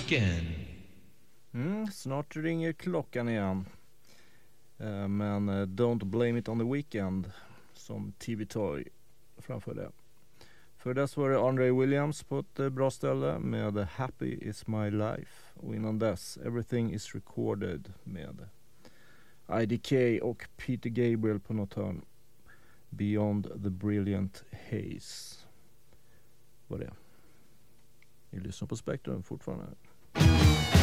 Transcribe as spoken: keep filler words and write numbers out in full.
weekend. Mm, snart ringer klockan igen. Uh, men uh, Don't Blame It On The Weekend som T V Toy framför det. För dess var det Andre Williams på ett uh, bra ställe med Happy Is My Life. Och innan dess Everything Is Recorded med I D K och Peter Gabriel på något hörn. Beyond the Brilliant Haze. Vad det? Ni lyssnar på Spektrum fortfarande.